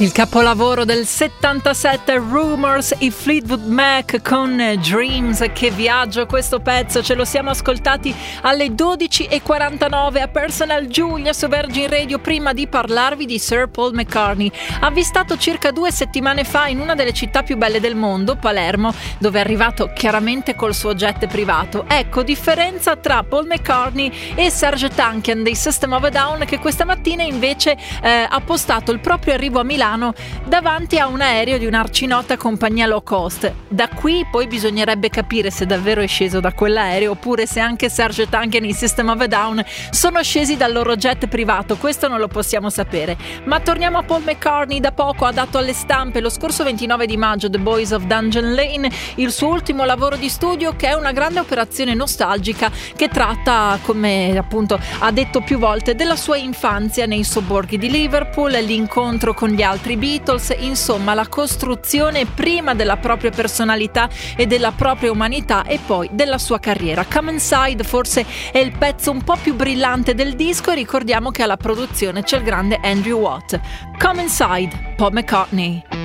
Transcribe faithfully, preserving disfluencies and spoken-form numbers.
Il capolavoro del settantasette, Rumors, i Fleetwood Mac con Dreams. Che viaggio questo pezzo, ce lo siamo ascoltati alle dodici e quarantanove a Personal Giulia su Virgin Radio prima di parlarvi di Sir Paul McCartney, avvistato circa due settimane fa in una delle città più belle del mondo, Palermo, dove è arrivato chiaramente col suo jet privato. Ecco, differenza tra Paul McCartney e Serge Tankian dei System of a Down, che questa mattina invece eh, ha postato il proprio arrivo a Milano davanti a un aereo di un'arcinota compagnia low cost. Da qui poi bisognerebbe capire se davvero è sceso da quell'aereo oppure se anche Serge Tankian e i System of a Down sono scesi dal loro jet privato. Questo non lo possiamo sapere. Ma torniamo a Paul McCartney. Da poco ha dato alle stampe, lo scorso ventinove di maggio, The Boys of Dungeon Lane, il suo ultimo lavoro di studio, che è una grande operazione nostalgica che tratta, come appunto ha detto più volte, della sua infanzia nei sobborghi di Liverpool, l'incontro con gli altri Beatles, insomma la costruzione prima della propria personalità e della propria umanità e poi della sua carriera. Come Inside forse è il pezzo un po' più brillante del disco e ricordiamo che alla produzione c'è il grande Andrew Watt. Come Inside, Paul McCartney.